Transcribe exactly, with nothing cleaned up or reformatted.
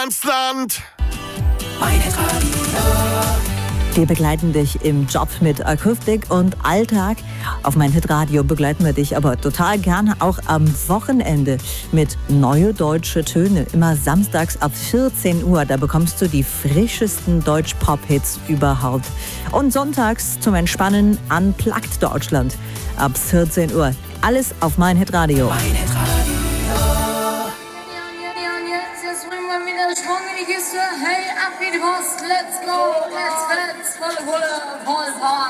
Land. Mein Radio. Wir begleiten dich im Job mit Akustik und Alltag. Auf mein Hitradio begleiten wir dich aber total gerne auch am Wochenende mit Neue Deutsche Töne. Immer samstags ab vierzehn Uhr, da bekommst du die frischesten Deutsch-Pop-Hits überhaupt. Und sonntags zum Entspannen Unplugged Deutschland ab vierzehn Uhr. Alles auf mein Hitradio. Mein Hitradio. Hey, ab wie die Post, let's go, let's, let's, volle Pulle, voll Fahrt.